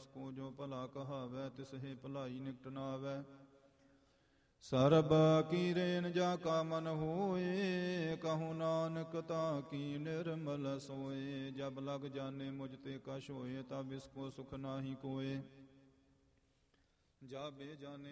ਤਿਸ ਕੋ ਜੋ ਭਲਾ ਕਹਾਵੈ, ਤਿਸ ਹੀ ਭਲਾਈ ਨਿਕਟ ਨ ਆਵੈ। ਸਰਬ ਕੀ ਰੇਨ ਜਾ ਕਾ ਮਨ ਹੋਏ, ਕਹੂੰ ਨਾਨਕ ਤਾ ਕੀ ਨਿਰਮਲ ਸੋਏ। ਜਬ ਲਗ ਜਾਣੇ ਮੁਝ ਤੇ ਕਛ ਹੋਏ, ਤਬ ਇਸ ਕੋ ਸੁਖ ਨਾਹੀ ਕੋਏ। ਜਾ ਬੇ ਜਾਣੇ